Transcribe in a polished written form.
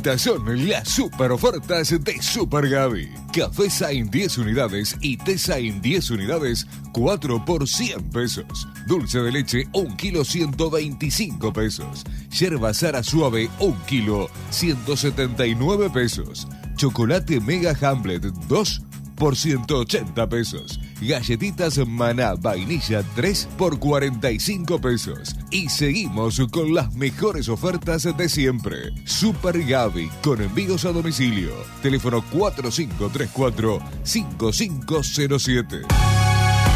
Estas son las super ofertas de Super Gaby. Café Sain 10 unidades y té Sain 10 unidades, 4 por 100 pesos. Dulce de leche 1 kilo 125 pesos. Yerba Sara suave 1 kilo 179 pesos. Chocolate Mega Hamlet 2 por 180 pesos. Galletitas Maná Vainilla 3 por 45 pesos. Y seguimos con las mejores ofertas de siempre. Super Gaby, con envíos a domicilio. Teléfono 4534-5507.